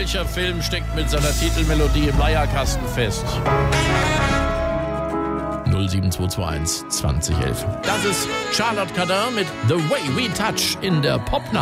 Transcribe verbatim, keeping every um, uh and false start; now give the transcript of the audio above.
welcher Film steckt mit seiner Titelmelodie im Leierkasten fest? null sieben zwei zwei eins zwanzig elf. Das ist Charlotte Cardin mit The Way We Touch in der Popnacht.